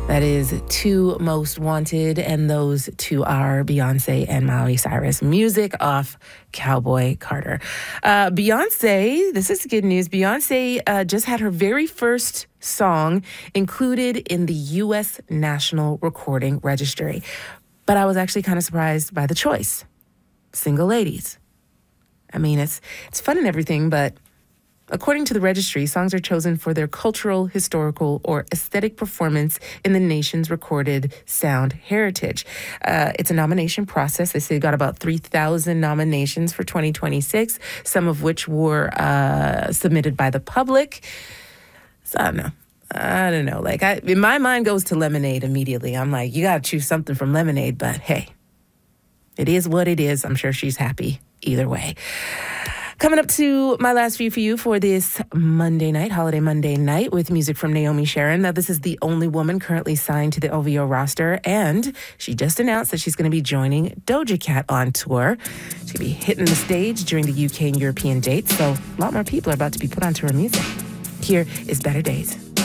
That is Two Most Wanted, and those two are Beyonce and Miley Cyrus. Music off Cowboy Carter. Beyonce, this is good news. Beyonce just had her very first song included in the U.S. National Recording Registry. But I was actually kind of surprised by the choice. Single ladies. I mean, it's fun and everything, but according to the registry, songs are chosen for their cultural, historical, or aesthetic performance in the nation's recorded sound heritage. It's a nomination process. They say they got about 3,000 nominations for 2026, some of which were submitted by the public. So I don't know. Like, in my mind goes to Lemonade immediately. I'm like, you got to choose something from Lemonade, but hey, it is what it is. I'm sure she's happy either way. Coming up to my last view for you for this Monday night, holiday Monday night, with music from Naomi Sharon. Now, this is the only woman currently signed to the OVO roster, and she just announced that she's going to be joining Doja Cat on tour. She's going to be hitting the stage during the UK and European dates, so a lot more people are about to be put onto her music. Here is Better Days.